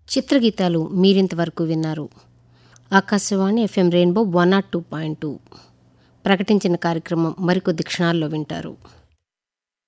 చిత్రగీతాలు మీరింతవరకు విన్నారు. ఆకాశవాణి FM రెయిన్బో 102.2 ప్రకటించిన కార్యక్రమం మరికొద్ది క్షణాల్లో వింటారు.